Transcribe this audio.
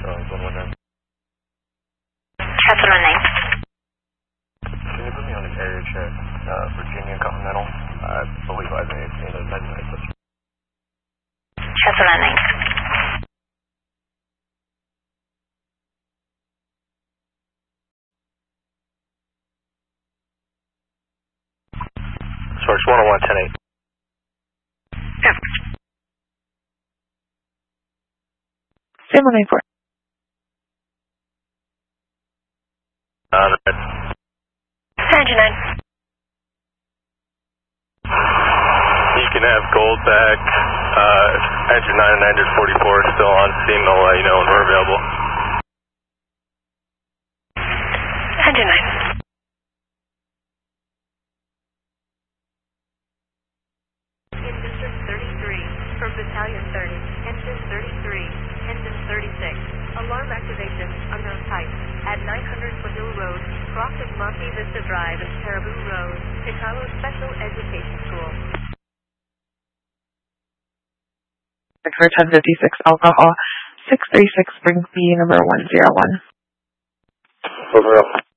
119. Traffic 119. Can you put me on an area check, Virginia Continental? I believe I may have seen a 99. Traffic 119. Source 101, 10-8. Yeah. Same 194. Red. 99. You can have gold back. Engine 9 and engine 44 still on scene. I'll let you know when we're available. Engine 9. In District 33, from Battalion 30, Engine 33, Engine 36. Alarm activation, unknown type, at 900 Foothill Road, crossing Monte Vista Drive and Caribou Road, Chicago Special Education School. For 1056 alcohol, 636 Spring B, number 101. Over.